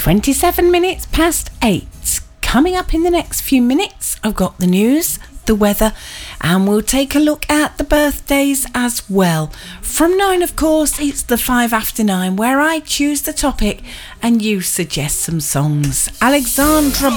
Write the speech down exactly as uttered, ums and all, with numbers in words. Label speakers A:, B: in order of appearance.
A: twenty-seven minutes past eight. Coming up in the next few minutes, I've got the news, the weather, and we'll take a look at the birthdays as well. From nine, of course, it's the five after nine, where I choose the topic and you suggest some songs. Alexandra